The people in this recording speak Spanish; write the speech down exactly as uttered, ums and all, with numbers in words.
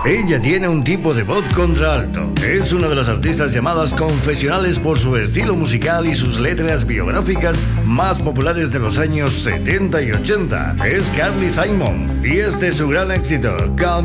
Ella tiene un tipo de voz contralto. Es una de las artistas llamadas confesionales por su estilo musical y sus letras biográficas más populares de los años setenta y ochenta. Es Carly Simon y este es su gran éxito, Call